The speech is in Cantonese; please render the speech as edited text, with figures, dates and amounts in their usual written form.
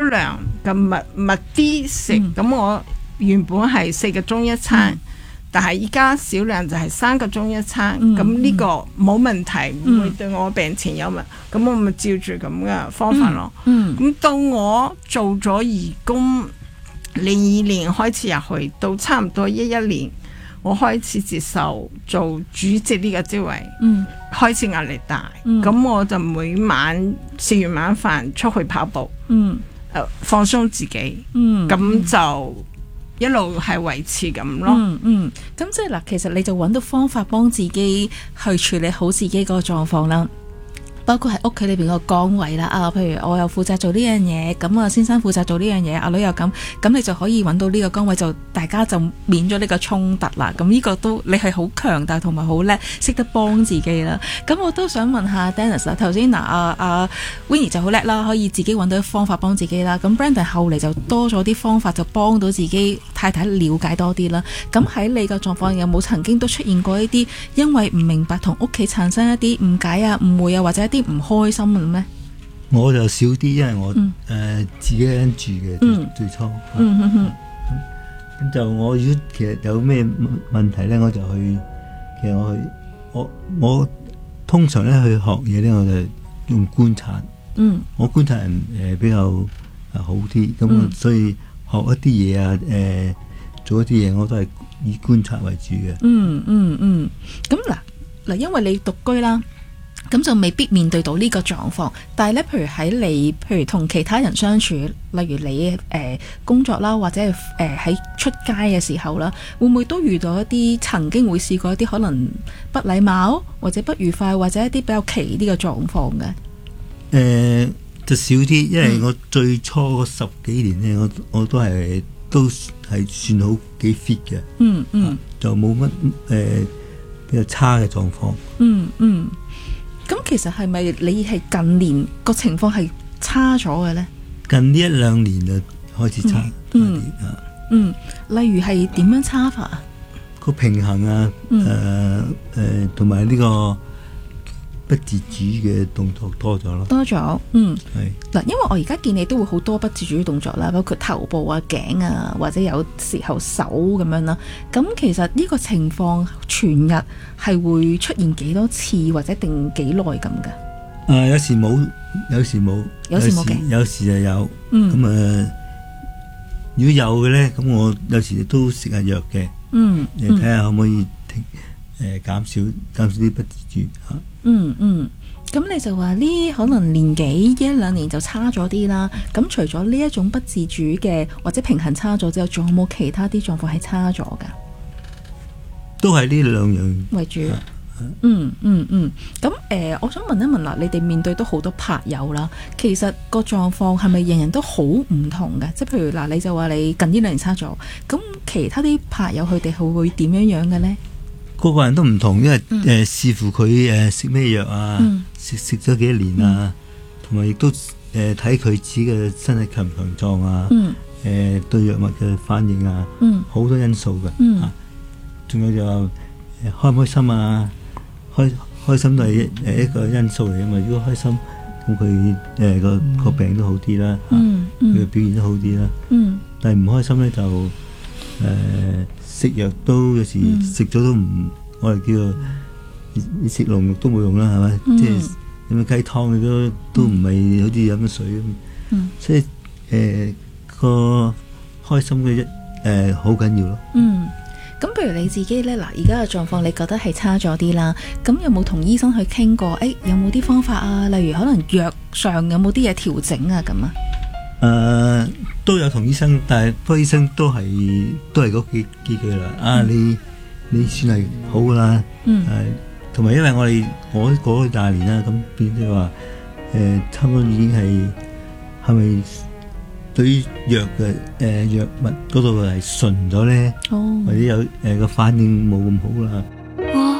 量嘅密啲食，咁我原本係4個鐘一餐，但係依家少量就係3個鐘一餐，咁呢個冇問題，唔會對我病情有問，咁我咪照住咁嘅方法咯。咁到我做咗義工02年開始入去，到差唔多11年，我開始接受做主席呢個職位，開始壓力大，咁我就每晚食完晚飯出去跑步，放鬆自己，咁就一路係維持咁咯。 咁即係嗱，其實你就揾到方法幫自己去處理好自己個狀況啦。包括喺屋企裏邊個崗位啦，譬如我又負責做呢樣嘢，咁啊先生負責做呢樣嘢，阿女又咁你就可以揾到呢個崗位，就大家就免咗呢個衝突啦。咁呢個都你係好強大同埋好叻，識得幫自己啦。咁我都想問下 Dennis 啦，頭先阿 Winnie 就好叻啦，可以自己揾到方法幫自己啦。咁 Brandon 後嚟就多咗啲方法，就幫到自己太太了解多啲啦。咁喺你個狀況有冇曾經都出現過一啲因為唔明白同屋企產生一啲誤解啊、誤會啊，或者一啲唔開心嘅咩？ 我就少啲，因為我自己一人住嘅，最初。咁就我如果其實有咩問題咧，我就去。其實我通常咧去學嘢咧，我就用觀察。我觀察人比較好啲，咁所以學一啲嘢啊，做一啲嘢我都係以觀察為主嘅。 咁嗱，因為你獨居啦。咁就未必面對到呢個狀況，但係咧，譬如同其他人相處，例如你工作啦，或者係喺出街嘅時候啦，會唔會都遇到一啲曾經會試過一啲可能不禮貌或者不愉快，或者一啲比較奇啲嘅狀況嘅？ 就少啲，因為我最初10幾年咧，我都係算好幾 fit 嘅，就冇乜比較差嘅狀況。 咁其實係咪你係近年個情況係差咗嘅咧？ 近呢1-2年就開始差啲。 例如係點樣差法啊？ 個平衡啊，同埋呢個不自主嘅動作多咗咯。 多咗， 係嗱， 因為我而家見你都會好多不自主動作啦，包括頭部啊、頸啊，或者有時候手咁樣啦。咁其實呢個情況全日係會出現幾多次，或者定幾耐咁㗎？ 有時冇，有時冇， 有時冇嘅， 有時就有。咁如果有嘅咧，咁我有時都食下藥嘅。睇下可唔可以減少啲不自主嚇。 咁你就話呢，可能年幾1-2年就差咗啲啦。咁除咗呢一種不自主嘅或者平衡差咗之後，仲有冇其他啲狀況係差咗㗎？ 都係呢2樣為主。咁我想問一問啦，你哋面對都好多拍友啦，其實個狀況係咪人人都好唔同嘅？即係譬如嗱，你就話你近呢2年差咗，咁其他啲拍友佢哋係會點樣嘅呢？ 個個人都唔同，因為視乎佢食咩藥啊，食咗幾多年啊，同埋亦都睇佢自己嘅身體強唔強壯啊，對藥物嘅反應啊，好多因素嘅。仲有就開唔開心啊，開心都係一個因素嚟啊嘛。如果開心，咁佢個病都好啲啦，佢嘅表現都好啲啦。但係唔開心咧就食藥都有時食咗都唔，我哋叫做你食濃肉都冇用啦，係咪？即係飲雞湯你都唔係好似飲咗水咁。所以個開心嘅好緊要咯。 咁譬如你自己咧，嗱而家嘅狀況，你覺得係差咗啲啦。咁有冇同醫生去傾過？有冇啲方法啊？例如可能藥上有冇啲嘢調整啊？咁啊？ 都有同醫生，但係不過醫生都係嗰幾句啦。你算係好噶啦。同埋因為我過咗20年啦，咁變咗話差唔多已經係咪？對於藥嘅藥物嗰度係純咗咧，或者有個反應冇咁好啦。